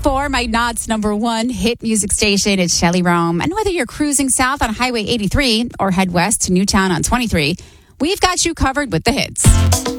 94, my Knott's number one hit music station. It's Shelley Rome. And whether you're cruising south on Highway 83 or head west to Newtown on 23, we've got you covered with the hits.